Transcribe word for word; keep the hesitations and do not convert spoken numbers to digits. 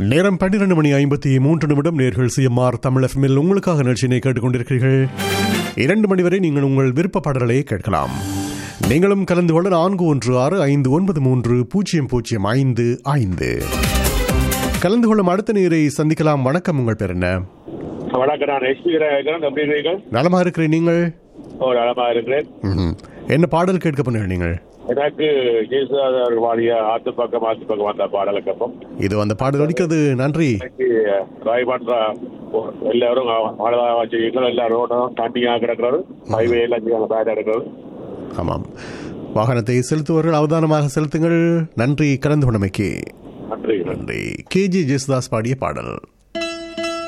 நேரம் பன்னிரண்டு மணி ஐம்பத்தி மூன்று நிமிடம். நேர்கள் சிஎம்ஆர் தமிழ் எஃப்எம்மில் உங்களுக்காக நிகழ்ச்சியினை கேட்டுக்கொண்டிருக்கிறீர்கள். இரண்டு மணி வரை நீங்கள் உங்கள் விருப்ப பாடல்களை கேட்கலாம். நீங்களும் கலந்து கொள்ள நான்கு ஒன்று ஆறு ஐந்து ஒன்பது மூன்று பூஜ்ஜியம் பூஜ்ஜியம் ஐந்து ஐந்து. கலந்து கொள்ளும் அடுத்த நேரை சந்திக்கலாம். வணக்கம், உங்கள் பேர் என்ன? வணக்கம், நான் எஸ்பி. நலமா இருக்கிறேன், நீங்கள்? நலமா இருக்கிறேன். என்ன பாடல் கேட்க போனீங்க நீங்கள்? எனக்கு ஜெயசுதாஸ் வாடிய ஆத்து பக்கம் ஆத்து பக்கம் அந்த பாடலுக்கு அப்புறம் இது அந்த பாடல் அடிக்கிறது. நன்றி. ராய்பாட்ரா எல்லாரும் எல்லா ரோடும் தண்ணியாக கிடக்கிறது, ஹைவே எல்லாம் பேடா இருக்கிறது. ஆமாம், வாகனத்தை செலுத்துவர்கள் அவதானமாக செலுத்துங்கள். நன்றி கலந்து கொண்டமைக்கு. நன்றி. நன்றி. கே ஜி ஜெயசுதாஸ் பாடிய பாடல்.